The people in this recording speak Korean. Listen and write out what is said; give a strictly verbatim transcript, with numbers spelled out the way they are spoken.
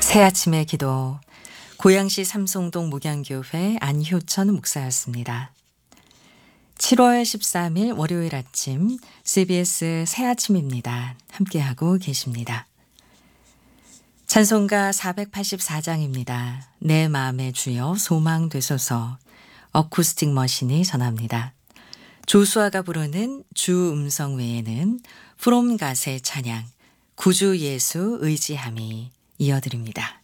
새아침의 기도, 고양시 삼송동 목양교회 안효천 목사였습니다. 칠월 십삼일 월요일 아침 씨비에스 새아침입니다. 함께하고 계십니다. 찬송가 사백팔십사장입니다. 내 마음의 주여 소망 되소서. 어쿠스틱 머신이 전합니다. 조수아가 부르는 주 음성 외에는 프롬 갓의 찬양, 구주 예수 의지함이 이어드립니다.